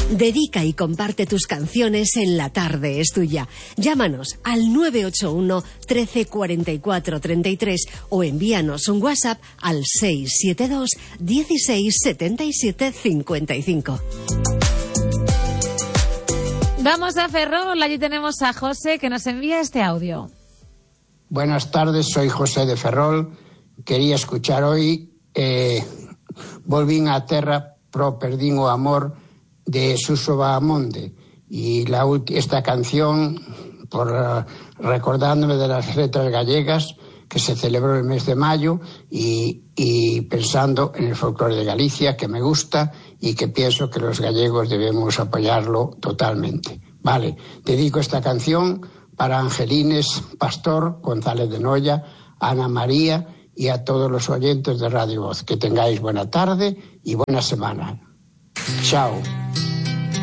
Dedica y comparte tus canciones en La Tarde es Tuya. Llámanos al 981 13 44 33 o envíanos un WhatsApp al 672 16 77 55. Vamos a Ferrol, allí tenemos a José que nos envía este audio. Buenas tardes, soy José de Ferrol. Quería escuchar hoy Volvín a terra pro perdín o amor de Suso Bahamonde y esta canción por recordándome de las letras gallegas que se celebró el mes de mayo y pensando en el folclore de Galicia que me gusta y que pienso que los gallegos debemos apoyarlo totalmente. Vale, dedico esta canción para Angelines Pastor, González de Noya, Ana María y a todos los oyentes de Radio Voz. Que tengáis buena tarde y buena semana. Chao.